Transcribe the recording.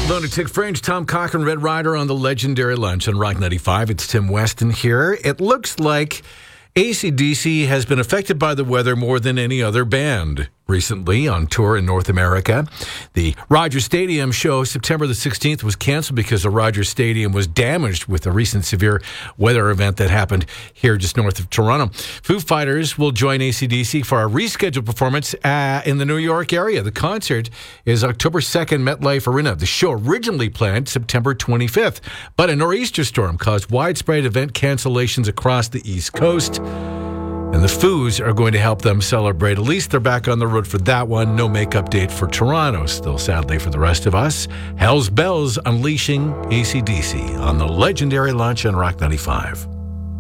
Lunatic Fringe, Tom Cochrane, Red Rider on the legendary lunch on Rock 95. It's Tim Weston here. It looks like AC/DC has been affected by the weather more than any other band recently on tour in North America. The Rogers Stadium show September the 16th was canceled because the Rogers Stadium was damaged with a recent severe weather event that happened here just north of Toronto. Foo Fighters will join AC/DC for a rescheduled performance in the New York area. The concert is October 2nd, MetLife Arena. The show originally planned September 25th, but a nor'easter storm caused widespread event cancellations across the East Coast. And the Foos are going to help them celebrate. At least they're back on the road for that one. No make-up date for Toronto. Still, sadly, for the rest of us. Hell's Bells unleashing AC/DC on the legendary lunch on Rock 95.